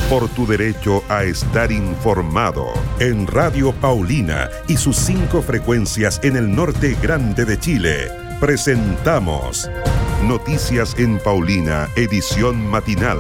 por tu derecho a estar informado. En Radio Paulina y sus 5 frecuencias en el norte grande de Chile, presentamos Noticias en Paulina, edición matinal.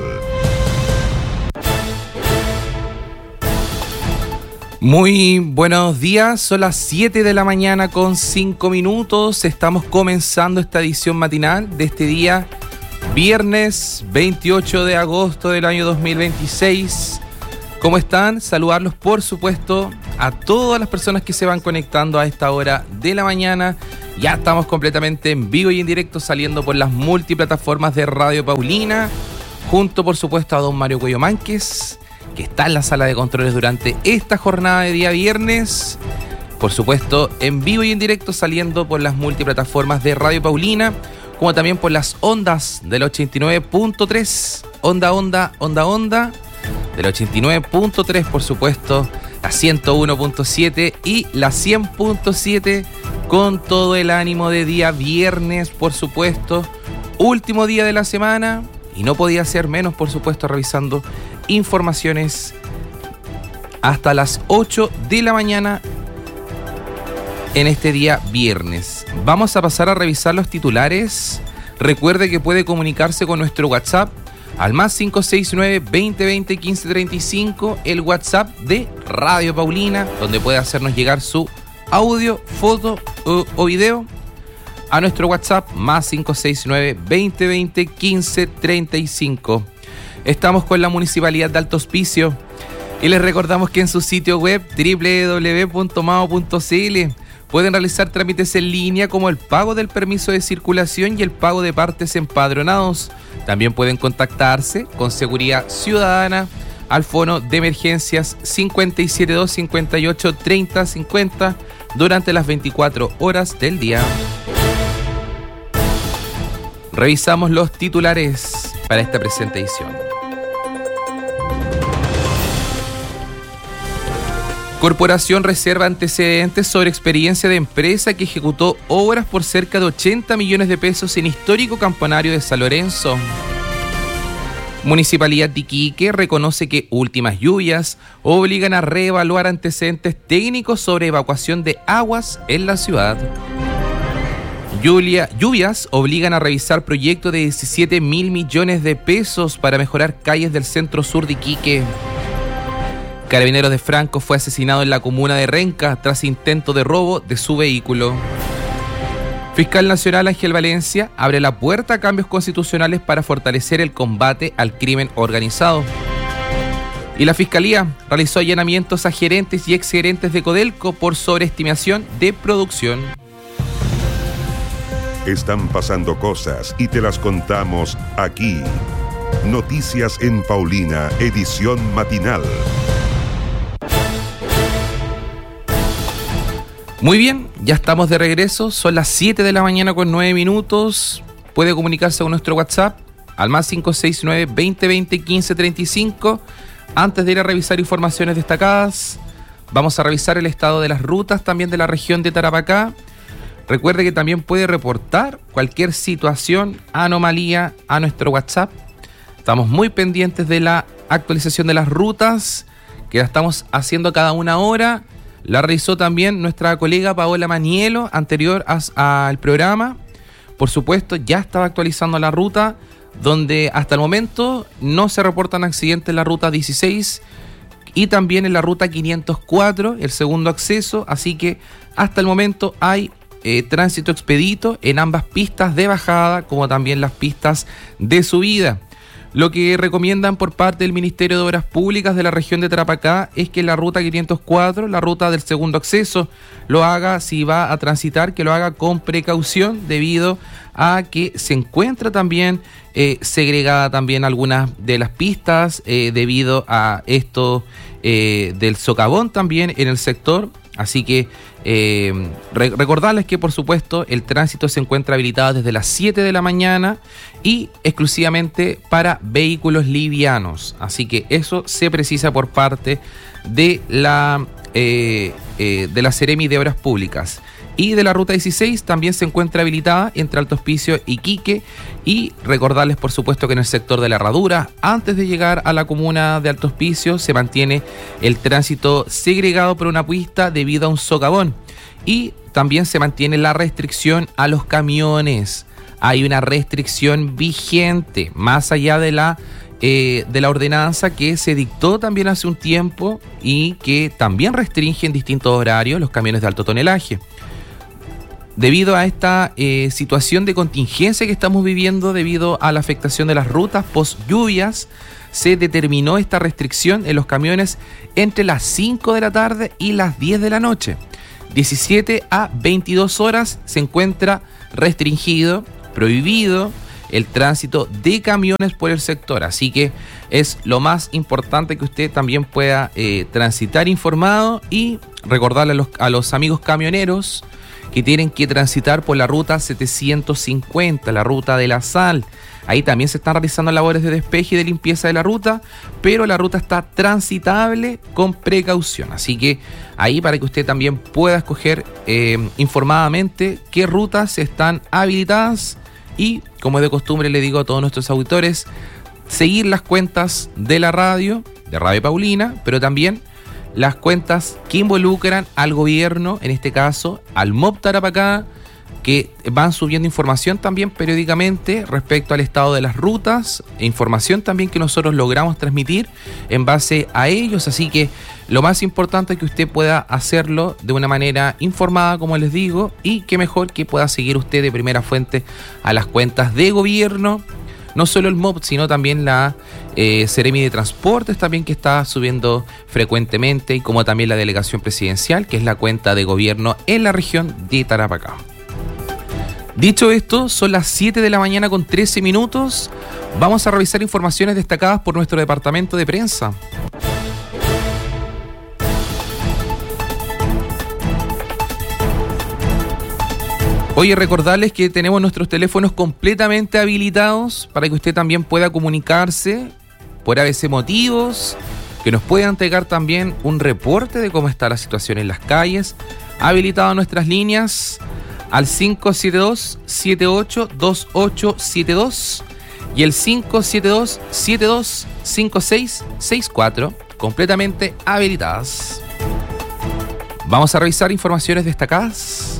Muy buenos días, son las 7 de la mañana con 5 minutos. Estamos comenzando esta edición matinal de este día, viernes 28 de agosto del año 2026. ¿Cómo están? Saludarlos, por supuesto, a todas las personas que se van conectando a esta hora de la mañana. Ya estamos completamente en vivo y en directo, saliendo por las multiplataformas de Radio Paulina, junto, por supuesto, a don Mario Cuello Mánquez, que está en la sala de controles durante esta jornada de día viernes. Por supuesto, en vivo y en directo, saliendo por las multiplataformas de Radio Paulina, como también por las ondas del 89.3, onda, del 89.3, por supuesto, la 101.7 y la 100.7, con todo el ánimo de día viernes, por supuesto, último día de la semana, y no podía ser menos, por supuesto, revisando informaciones hasta las 8 de la mañana en este día viernes. Vamos a pasar a revisar los titulares. Recuerde que puede comunicarse con nuestro WhatsApp al más 569-2020-1535, el WhatsApp de Radio Paulina, donde puede hacernos llegar su audio, foto o video a nuestro WhatsApp más 569-2020-1535. Estamos con la Municipalidad de Alto Hospicio y les recordamos que en su sitio web www.mao.cl pueden realizar trámites en línea como el pago del permiso de circulación y el pago de partes empadronados. También pueden contactarse con Seguridad Ciudadana al fono de emergencias 572-58-30-50 durante las 24 horas del día. Revisamos los titulares para esta presente edición. Corporación reserva antecedentes sobre experiencia de empresa que ejecutó obras por cerca de 80 millones de pesos en histórico campanario de San Lorenzo. Municipalidad de Iquique reconoce que últimas lluvias obligan a reevaluar antecedentes técnicos sobre evacuación de aguas en la ciudad. Lluvias obligan a revisar proyecto de 17 mil millones de pesos para mejorar calles del centro sur de Iquique. Carabineros de Franco fue asesinado en la comuna de Renca tras intento de robo de su vehículo. Fiscal Nacional Ángel Valencia abre la puerta a cambios constitucionales para fortalecer el combate al crimen organizado. Y la Fiscalía realizó allanamientos a gerentes y exgerentes de Codelco por sobreestimación de producción. Están pasando cosas y te las contamos aquí. Noticias en Paulina, edición matinal. Muy bien, ya estamos de regreso, son las 7 de la mañana con 9 minutos. Puede comunicarse con nuestro WhatsApp al más 569-2020-1535. Antes de ir a revisar informaciones destacadas, vamos a revisar el estado de las rutas también de la región de Tarapacá. Recuerde que también puede reportar cualquier situación, anomalía a nuestro WhatsApp. Estamos muy pendientes de la actualización de las rutas, que la estamos haciendo cada una hora. La realizó también nuestra colega Paola Manielo anterior al programa. Por supuesto, ya estaba actualizando la ruta, donde hasta el momento no se reportan accidentes en la ruta 16 y también en la ruta 504, el segundo acceso. Así que hasta el momento hay tránsito expedito en ambas pistas de bajada, como también las pistas de subida. Lo que recomiendan por parte del Ministerio de Obras Públicas de la región de Tarapacá es que la ruta 504, la ruta del segundo acceso, lo haga, si va a transitar, que lo haga con precaución, debido a que se encuentra también segregada también algunas de las pistas debido a esto del socavón también en el sector. Así que recordarles que, por supuesto, el tránsito se encuentra habilitado desde las 7 de la mañana y exclusivamente para vehículos livianos. Así que eso se precisa por parte de la Seremi de Obras Públicas. Y de la ruta 16 también se encuentra habilitada entre Alto Hospicio y Iquique. Y recordarles, por supuesto, que en el sector de la Herradura, antes de llegar a la comuna de Alto Hospicio, se mantiene el tránsito segregado por una pista debido a un socavón. Y también se mantiene la restricción a los camiones. Hay una restricción vigente, más allá de la ordenanza que se dictó también hace un tiempo y que también restringe en distintos horarios los camiones de alto tonelaje. Debido a esta situación de contingencia que estamos viviendo, debido a la afectación de las rutas post lluvias, se determinó esta restricción en los camiones entre las 5 de la tarde y las 10 de la noche. 17 a 22 horas se encuentra restringido, prohibido el tránsito de camiones por el sector. Así que es lo más importante que usted también pueda transitar informado y recordarle a los amigos camioneros que tienen que transitar por la ruta 750, la ruta de la sal. Ahí también se están realizando labores de despeje y de limpieza de la ruta, pero la ruta está transitable con precaución. Así que ahí para que usted también pueda escoger informadamente qué rutas están habilitadas y, como es de costumbre, le digo a todos nuestros auditores, seguir las cuentas de la radio, de Radio Paulina, pero también las cuentas que involucran al gobierno, en este caso al MOP Tarapacá, que van subiendo información también periódicamente respecto al estado de las rutas, e información también que nosotros logramos transmitir en base a ellos. Así que lo más importante es que usted pueda hacerlo de una manera informada, como les digo, y que mejor que pueda seguir usted de primera fuente a las cuentas de gobierno, no solo el MOP, sino también la Seremi de Transportes también, que está subiendo frecuentemente, y como también la Delegación Presidencial, que es la cuenta de gobierno en la región de Tarapacá. Dicho esto, son las 7 de la mañana con 13 minutos. Vamos a revisar informaciones destacadas por nuestro departamento de prensa. Oye, recordarles que tenemos nuestros teléfonos completamente habilitados para que usted también pueda comunicarse por ABC Motivos, que nos pueda entregar también un reporte de cómo está la situación en las calles. Habilitado nuestras líneas al 572-782872 y el 572-725664, completamente habilitadas. Vamos a revisar informaciones destacadas.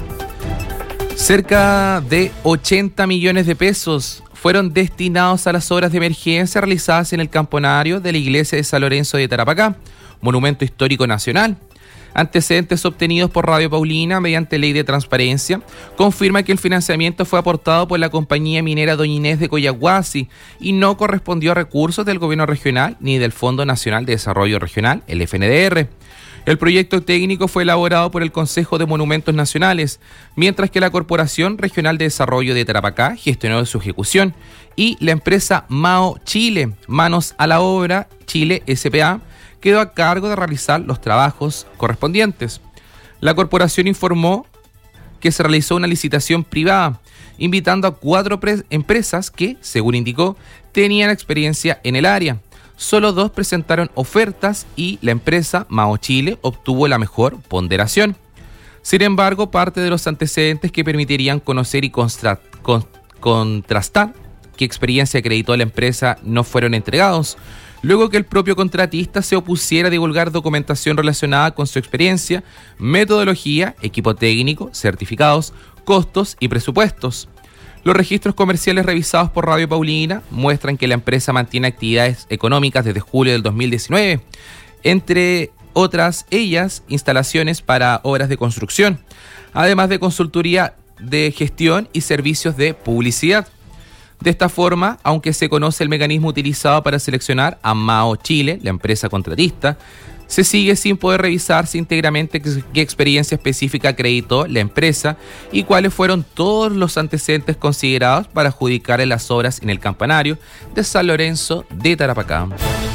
Cerca de 80 millones de pesos fueron destinados a las obras de emergencia realizadas en el campanario de la iglesia de San Lorenzo de Tarapacá, monumento histórico nacional. Antecedentes obtenidos por Radio Paulina mediante ley de transparencia confirma que el financiamiento fue aportado por la compañía minera Doña Inés de Coyahuasi y no correspondió a recursos del gobierno regional ni del Fondo Nacional de Desarrollo Regional, el FNDR. El proyecto técnico fue elaborado por el Consejo de Monumentos Nacionales, mientras que la Corporación Regional de Desarrollo de Tarapacá gestionó su ejecución y la empresa Mao Chile, Manos a la Obra Chile S.p.A., quedó a cargo de realizar los trabajos correspondientes. La corporación informó que se realizó una licitación privada, invitando a 4 empresas que, según indicó, tenían experiencia en el área. Solo 2 presentaron ofertas y la empresa Mao Chile obtuvo la mejor ponderación. Sin embargo, parte de los antecedentes que permitirían conocer y contrastar qué experiencia acreditó la empresa no fueron entregados, luego que el propio contratista se opusiera a divulgar documentación relacionada con su experiencia, metodología, equipo técnico, certificados, costos y presupuestos. Los registros comerciales revisados por Radio Paulina muestran que la empresa mantiene actividades económicas desde julio del 2019, entre otras ellas instalaciones para obras de construcción, además de consultoría de gestión y servicios de publicidad. De esta forma, aunque se conoce el mecanismo utilizado para seleccionar a Mao Chile, la empresa contratista, se sigue sin poder revisarse íntegramente qué experiencia específica acreditó la empresa y cuáles fueron todos los antecedentes considerados para adjudicar en las obras en el campanario de San Lorenzo de Tarapacá.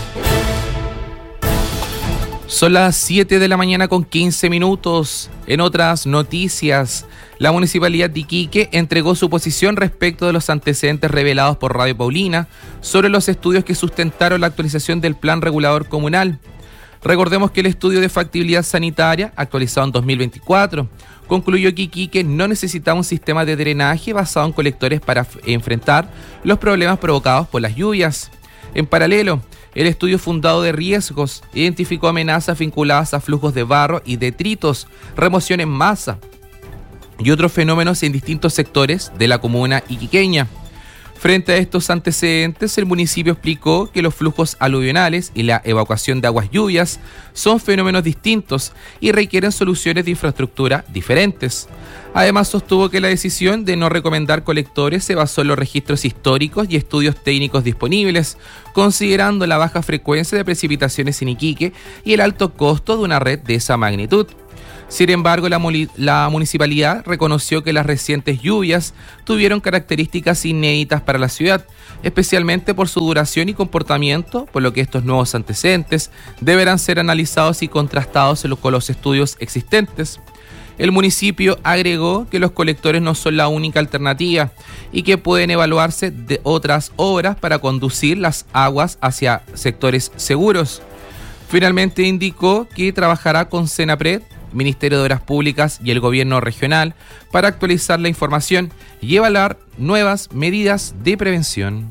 Son las 7 de la mañana con 15 minutos. En otras noticias, la Municipalidad de Iquique entregó su posición respecto de los antecedentes revelados por Radio Paulina sobre los estudios que sustentaron la actualización del Plan Regulador Comunal. Recordemos que el estudio de factibilidad sanitaria, actualizado en 2024, concluyó que Iquique no necesitaba un sistema de drenaje basado en colectores para enfrentar los problemas provocados por las lluvias. En paralelo, el estudio fundado de riesgos identificó amenazas vinculadas a flujos de barro y detritos, remoción en masa y otros fenómenos en distintos sectores de la comuna iquiqueña. Frente a estos antecedentes, el municipio explicó que los flujos aluvionales y la evacuación de aguas lluvias son fenómenos distintos y requieren soluciones de infraestructura diferentes. Además, sostuvo que la decisión de no recomendar colectores se basó en los registros históricos y estudios técnicos disponibles, considerando la baja frecuencia de precipitaciones en Iquique y el alto costo de una red de esa magnitud. Sin embargo, la municipalidad reconoció que las recientes lluvias tuvieron características inéditas para la ciudad, especialmente por su duración y comportamiento, por lo que estos nuevos antecedentes deberán ser analizados y contrastados con los estudios existentes. El municipio agregó que los colectores no son la única alternativa y que pueden evaluarse de otras obras para conducir las aguas hacia sectores seguros. Finalmente indicó que trabajará con Senapred, Ministerio de Obras Públicas y el Gobierno Regional para actualizar la información y evaluar nuevas medidas de prevención.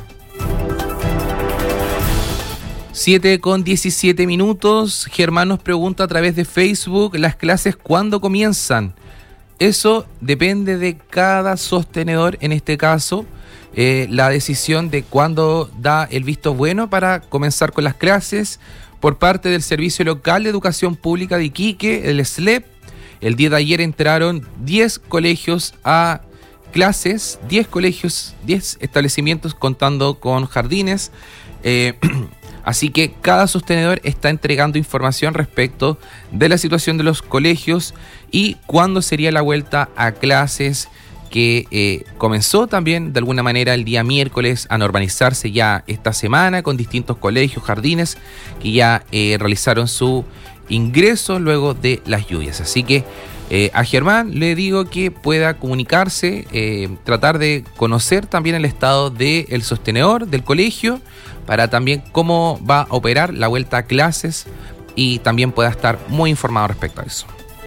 7:17. Germán nos pregunta a través de Facebook, ¿las clases cuándo comienzan? Eso depende de cada sostenedor, en este caso, la decisión de cuándo da el visto bueno para comenzar con las clases. Por parte del Servicio Local de Educación Pública de Iquique, el SLEP, el día de ayer entraron 10 colegios a clases, 10 establecimientos contando con jardines, así que cada sostenedor está entregando información respecto de la situación de los colegios y cuándo sería la vuelta a clases, que comenzó también de alguna manera el día miércoles a normalizarse ya esta semana con distintos colegios, jardines que ya realizaron su ingreso luego de las lluvias. Así que a Germán le digo que pueda comunicarse, tratar de conocer también el estado del sostenedor del colegio para también cómo va a operar la vuelta a clases y también pueda estar muy informado respecto a eso.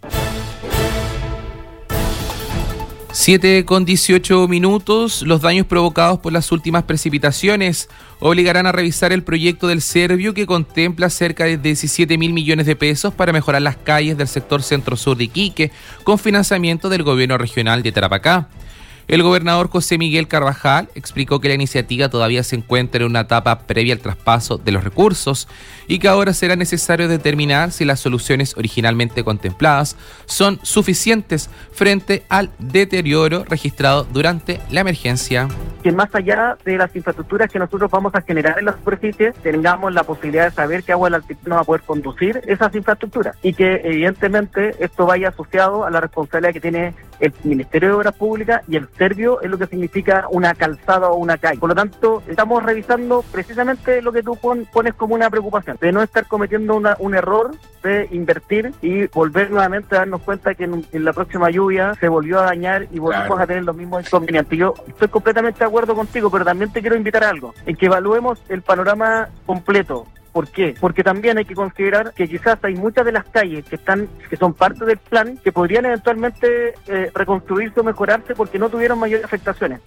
7:18. Los daños provocados por las últimas precipitaciones obligarán a revisar el proyecto del Servio, que contempla cerca de 17.000 millones de pesos para mejorar las calles del sector centro-sur de Iquique, con financiamiento del Gobierno Regional de Tarapacá. El gobernador José Miguel Carvajal explicó que la iniciativa todavía se encuentra en una etapa previa al traspaso de los recursos y que ahora será necesario determinar si las soluciones originalmente contempladas son suficientes frente al deterioro registrado durante la emergencia. Que más allá de las infraestructuras que nosotros vamos a generar en la superficie, tengamos la posibilidad de saber qué agua de la altitud nos va a poder conducir esas infraestructuras y que evidentemente esto vaya asociado a la responsabilidad que tiene el Ministerio de Obras Públicas y el Servio en lo que significa una calzada o una calle. Por lo tanto, estamos revisando precisamente lo que tú pones como una preocupación, de no estar cometiendo un error de invertir y volver nuevamente a darnos cuenta que en la próxima lluvia se volvió a dañar y volvemos a tener los mismos inconvenientes. Yo estoy completamente de acuerdo contigo, pero también te quiero invitar a algo, en que evaluemos el panorama completo. ¿Por qué? Porque también hay que considerar que quizás hay muchas de las calles que son parte del plan que podrían eventualmente reconstruirse o mejorarse porque no tuvieron mayores afectaciones.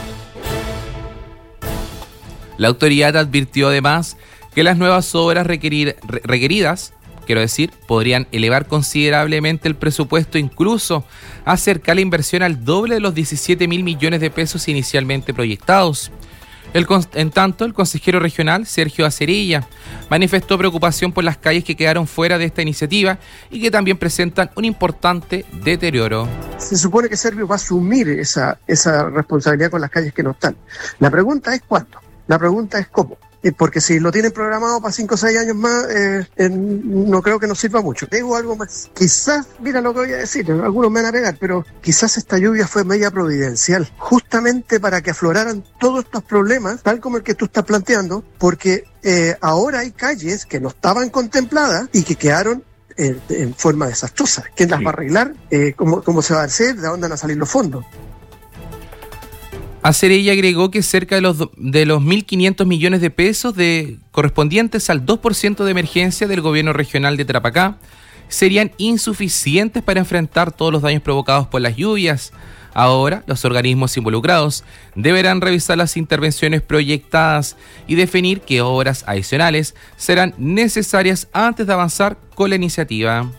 La autoridad advirtió además que las nuevas obras requeridas, podrían elevar considerablemente el presupuesto, incluso acercar la inversión al doble de los 17.000 millones de pesos inicialmente proyectados. En tanto, el consejero regional, Sergio Acerilla, manifestó preocupación por las calles que quedaron fuera de esta iniciativa y que también presentan un importante deterioro. Se supone que Servio va a asumir esa responsabilidad con las calles que no están. La pregunta es ¿cuándo? La pregunta es ¿cómo? Porque si lo tienen programado para 5 o 6 años más, no creo que nos sirva mucho. Digo algo más. Quizás, mira lo que voy a decir, algunos me van a pegar, pero quizás esta lluvia fue media providencial, justamente para que afloraran todos estos problemas, tal como el que tú estás planteando, porque ahora hay calles que no estaban contempladas y que quedaron en forma desastrosa. ¿Quién las va a arreglar? ¿Cómo se va a hacer? ¿De dónde van a salir los fondos? Acerella agregó que cerca de los 1.500 millones de pesos correspondientes al 2% de emergencia del gobierno regional de Tarapacá serían insuficientes para enfrentar todos los daños provocados por las lluvias. Ahora, los organismos involucrados deberán revisar las intervenciones proyectadas y definir qué obras adicionales serán necesarias antes de avanzar con la iniciativa.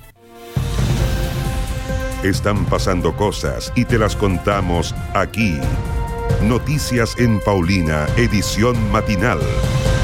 Están pasando cosas y te las contamos aquí. Noticias en Paulina, edición matinal.